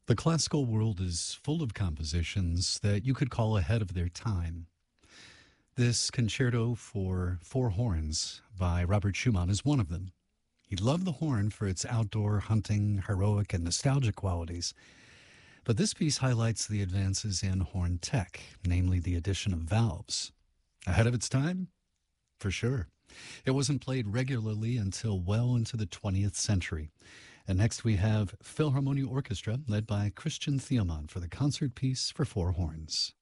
The classical world is full of compositions that you could call ahead of their time. This concerto for four horns by Robert Schumann is one of them. He loved the horn for its outdoor, hunting, heroic, and nostalgic qualities. But this piece highlights the advances in horn tech, namely the addition of valves. Ahead of its time? For sure. It wasn't played regularly until well into the 20th century. And next we have Philharmonia Orchestra, led by Christian Thielemann for the concert piece for four horns.